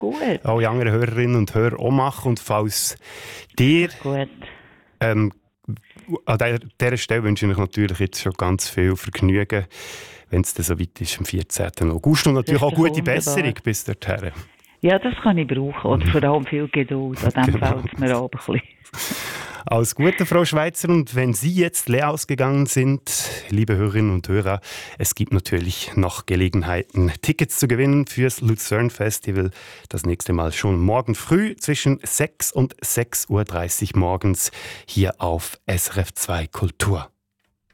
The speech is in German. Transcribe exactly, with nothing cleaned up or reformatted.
Gut. alle anderen Hörerinnen und Hörer auch machen. Und falls dir Gut. ähm, an dieser, dieser Stelle wünsche ich euch natürlich jetzt schon ganz viel Vergnügen, wenn es dann so weit ist, am vierzehnten August. Und natürlich Das auch ist gute wunderbar. Besserung bis dorthin. Ja, das kann ich brauchen. Oder vor allem viel Geduld. An dem Genau. fällt es mir ab ein bisschen. Alles Gute, Frau Schweizer. Und wenn Sie jetzt leer ausgegangen sind, liebe Hörerinnen und Hörer, es gibt natürlich noch Gelegenheiten, Tickets zu gewinnen fürs Luzern Festival. Das nächste Mal schon morgen früh zwischen sechs und sechs Uhr dreißig morgens hier auf S R F zwei Kultur.